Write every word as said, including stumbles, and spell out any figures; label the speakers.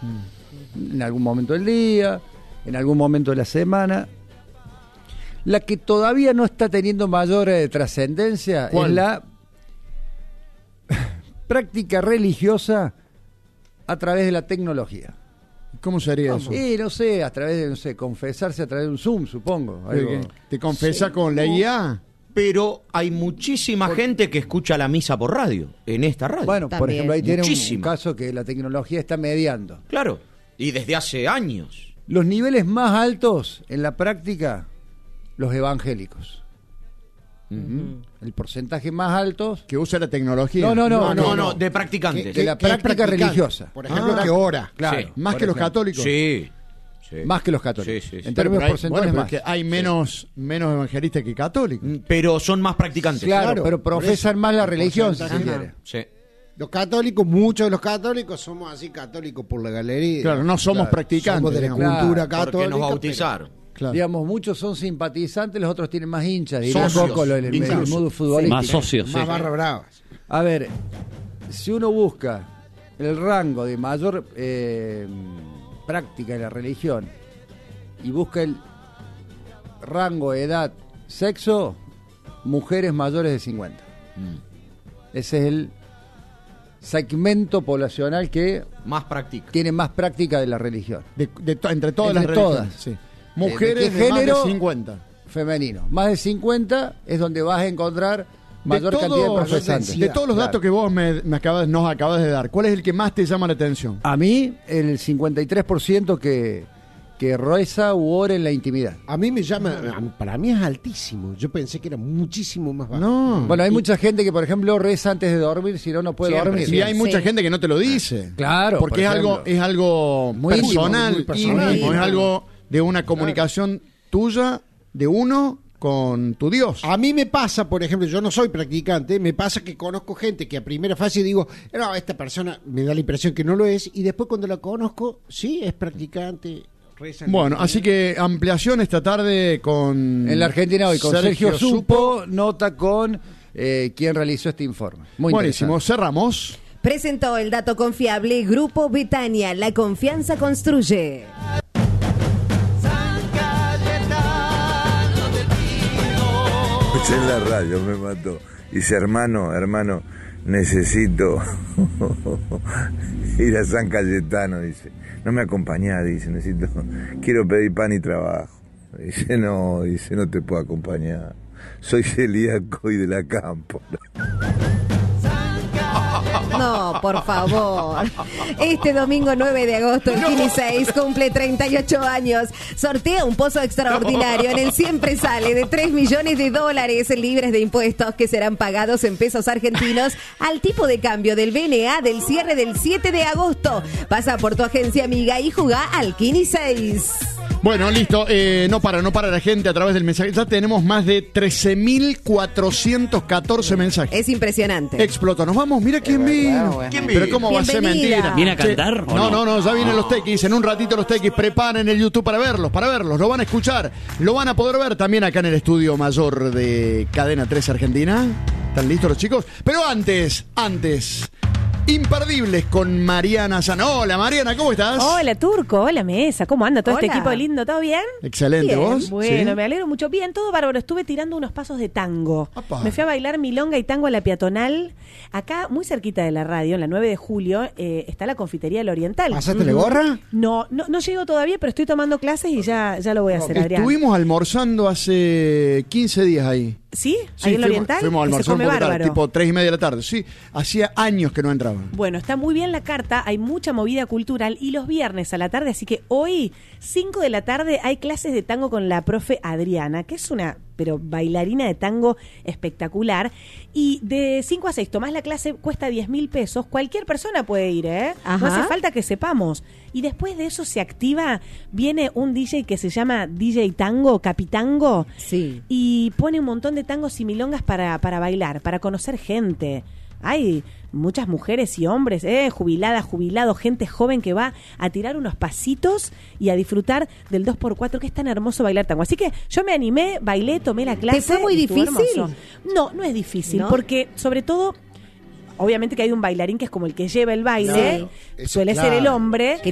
Speaker 1: en algún momento del día, en algún momento de la semana. La que todavía no está teniendo mayor eh, trascendencia es la práctica religiosa a través de la tecnología.
Speaker 2: ¿Cómo sería eso?
Speaker 1: Sí, no sé, a través de, no sé, confesarse a través de un Zoom, supongo. Algo.
Speaker 2: ¿Te confesa sí, con la I A?
Speaker 3: Pero hay muchísima por... gente que escucha la misa por radio, en esta radio.
Speaker 1: Bueno,
Speaker 3: también.
Speaker 1: Por ejemplo, ahí tiene
Speaker 3: Muchísima.
Speaker 1: un caso que la tecnología está mediando.
Speaker 3: Claro, y desde hace años.
Speaker 1: Los niveles más altos en la práctica, los evangélicos. Uh-huh. El porcentaje más alto
Speaker 2: que usa la tecnología.
Speaker 1: No, no, no,
Speaker 3: no,
Speaker 1: no,
Speaker 3: no,
Speaker 1: no,
Speaker 3: no de practicantes.
Speaker 1: Que, que la práctica religiosa.
Speaker 2: Por ejemplo, ah, que ora.
Speaker 1: Claro,
Speaker 3: sí.
Speaker 2: Más que
Speaker 1: ejemplo.
Speaker 2: los católicos.
Speaker 3: Sí. Sí.
Speaker 1: Más que los católicos.
Speaker 3: Sí, sí, sí.
Speaker 1: En términos
Speaker 2: pero hay,
Speaker 1: porcentuales
Speaker 2: bueno,
Speaker 1: más.
Speaker 2: Que hay menos, sí. menos evangelistas que católicos.
Speaker 3: Pero son más practicantes.
Speaker 1: Claro,
Speaker 2: claro
Speaker 1: pero profesan más la religión, si se
Speaker 4: Ajá.
Speaker 1: quiere.
Speaker 3: Sí.
Speaker 4: Los católicos, muchos de los católicos somos así católicos por la galería.
Speaker 2: Claro, no somos
Speaker 1: claro.
Speaker 2: practicantes.
Speaker 4: Somos de la
Speaker 1: Claro,
Speaker 4: cultura católica.
Speaker 3: Porque nos bautizaron.
Speaker 4: Pero...
Speaker 2: Claro.
Speaker 1: Digamos, muchos son simpatizantes, los otros tienen más hinchas. Diría un
Speaker 3: Socios,
Speaker 1: poco lo, el, el, el modo futbolístico.
Speaker 5: Más socios,
Speaker 4: más
Speaker 5: sí.
Speaker 4: barra bravas.
Speaker 1: A ver, si uno busca el rango de mayor eh, práctica de la religión y busca el rango, edad, sexo, mujeres mayores de cincuenta. Mm. Ese es el segmento poblacional que
Speaker 3: más práctica.
Speaker 1: tiene más práctica de la religión.
Speaker 2: De, de to, entre todas
Speaker 1: entre
Speaker 2: las religiones.
Speaker 1: todas.
Speaker 2: Sí. Mujeres
Speaker 1: ¿De, de qué
Speaker 2: de
Speaker 1: género?
Speaker 2: más de cincuenta.
Speaker 1: Femenino. Más de cincuenta es donde vas a encontrar mayor
Speaker 2: de
Speaker 1: cantidad de
Speaker 2: todos,
Speaker 1: profesantes.
Speaker 2: De todos los
Speaker 1: Claro.
Speaker 2: datos que vos me, me acabas, nos acabas de dar, ¿cuál es el que más te llama la atención?
Speaker 1: A mí, el cincuenta y tres por ciento que, que reza u ora en la intimidad.
Speaker 4: A mí me llama, para mí es altísimo. Yo pensé que era muchísimo más bajo.
Speaker 2: No.
Speaker 1: Bueno, hay mucha gente que, por ejemplo, reza antes de dormir, si no, no puede
Speaker 3: Siempre,
Speaker 1: dormir.
Speaker 2: Y hay mucha
Speaker 6: Sí.
Speaker 2: gente que no te lo dice.
Speaker 1: Claro,
Speaker 2: Porque
Speaker 1: por
Speaker 2: es
Speaker 1: ejemplo.
Speaker 2: algo, es algo
Speaker 1: Muy íntimo,
Speaker 2: personal,
Speaker 4: muy personal.
Speaker 2: íntimo, es algo de una comunicación tuya, de uno con tu Dios.
Speaker 4: A mí me pasa, por ejemplo, yo no soy practicante, me pasa que conozco gente que a primera fase digo, no, esta persona me da la impresión que no lo es, y después cuando la conozco, sí, es practicante. Reza en
Speaker 2: Bueno,
Speaker 4: la
Speaker 2: así que ampliación esta tarde con...
Speaker 1: En la Argentina hoy, con Sergio, Sergio Supo, nota con eh, quien realizó este informe. Muy
Speaker 2: buenísimo, cerramos.
Speaker 6: Presentó el dato confiable Grupo Betania, la confianza construye.
Speaker 7: En la radio me mató. Dice, hermano, hermano, necesito ir a San Cayetano, dice. No me acompañás, dice, necesito, quiero pedir pan y trabajo. Dice, no, dice, no te puedo acompañar. Soy celíaco y de la campo.
Speaker 6: No, por favor. Este domingo nueve de agosto, el Kini seis cumple treinta y ocho años. Sortea un pozo extraordinario en el Siempre Sale de tres millones de dólares libres de impuestos que serán pagados en pesos argentinos al tipo de cambio del B N A del cierre del siete de agosto. Pasa por tu agencia amiga y jugá al Kini seis.
Speaker 2: Bueno, listo, eh, no para, no para la gente a través del mensaje. Ya tenemos más de trece mil cuatrocientos catorce mensajes.
Speaker 6: Es impresionante.
Speaker 2: Explotó, nos vamos, mira quién vino.
Speaker 3: ¿Quién
Speaker 2: Pero
Speaker 3: vino?
Speaker 2: cómo va a ser
Speaker 6: Bienvenida.
Speaker 2: mentira.
Speaker 5: ¿Viene a cantar o
Speaker 2: No,
Speaker 5: no?
Speaker 2: no, no, ya vienen los tequis. En un ratito los tequis preparen el YouTube para verlos, para verlos. Lo van a escuchar, lo van a poder ver también acá en el estudio mayor de Cadena tres Argentina. ¿Están listos los chicos? Pero antes, antes... Imperdibles con Mariana San. Hola Mariana, ¿cómo estás?
Speaker 8: Hola Turco, hola Mesa, ¿cómo anda todo
Speaker 6: Hola.
Speaker 8: este equipo lindo? ¿Todo bien?
Speaker 2: Excelente,
Speaker 6: Bien.
Speaker 2: ¿vos?
Speaker 8: Bueno,
Speaker 2: ¿Sí?
Speaker 8: me alegro mucho. Bien, todo bárbaro. Estuve tirando unos pasos de tango.
Speaker 2: Apa.
Speaker 8: Me fui a bailar milonga y tango a la peatonal. Acá, muy cerquita de la radio, en la nueve de julio, eh, está la confitería del Oriental.
Speaker 4: ¿Pasaste la gorra?
Speaker 8: No, no, no llego todavía, pero estoy tomando clases y ya, ya lo voy a hacer, Adrián.
Speaker 2: Estuvimos almorzando hace quince días ahí.
Speaker 8: ¿Sí?
Speaker 2: Sí,
Speaker 8: Ahí en el
Speaker 2: fuimos,
Speaker 8: Oriental.
Speaker 2: fuimos a
Speaker 8: que se
Speaker 2: almorzar un
Speaker 8: come
Speaker 2: poco tarde,
Speaker 8: bárbaro.
Speaker 2: tipo tres y media de la tarde. Sí, hacía años que no entraban.
Speaker 8: Bueno, está muy bien la carta, hay mucha movida cultural y los viernes a la tarde, así que hoy, cinco de la tarde, hay clases de tango con la profe Adriana, que es una pero bailarina de tango espectacular. Y de cinco a seis tomás la clase, cuesta diez mil pesos. Cualquier persona puede ir, ¿eh?
Speaker 6: Ajá.
Speaker 8: No hace falta que sepamos. Y después de eso se activa, viene un D J que se llama D J Tango, Capitango,
Speaker 6: Sí.
Speaker 8: y pone un montón de tangos y milongas para, para bailar, para conocer gente. Hay muchas mujeres y hombres, eh, jubiladas, jubilados, gente joven que va a tirar unos pasitos y a disfrutar del dos por cuatro, que es tan hermoso bailar tango. Así que yo me animé, bailé, tomé la clase.
Speaker 6: ¿Te fue muy
Speaker 8: y estuvo
Speaker 6: difícil?
Speaker 8: hermoso. No, no es difícil,
Speaker 6: ¿No?
Speaker 8: porque sobre todo... Obviamente que hay un bailarín que es como el que lleva el baile,
Speaker 4: Sí.
Speaker 8: suele
Speaker 4: Claro.
Speaker 8: ser el hombre,
Speaker 6: Que